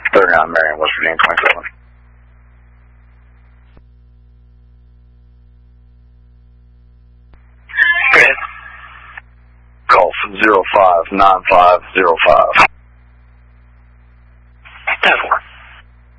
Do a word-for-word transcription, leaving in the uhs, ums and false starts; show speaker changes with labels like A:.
A: thirty-nine Marion, West Virginia, twenty-seven.
B: Go ahead.
A: Call from zero five nine five zero five.